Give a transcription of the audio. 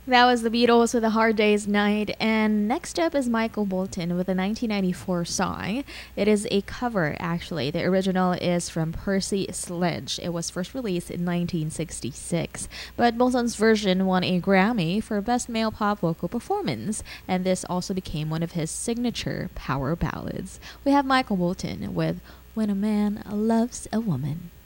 That was the Beatles with A Hard Day's Night. And next up is Michael Bolton with a 1994 song. It is a cover, actually. The original is from Percy Sledge. It was first released in 1966. But Bolton's version won a Grammy for Best Male Pop Vocal Performance. And this also became one of his signature power ballads. We have Michael Bolton with When a Man Loves a Woman.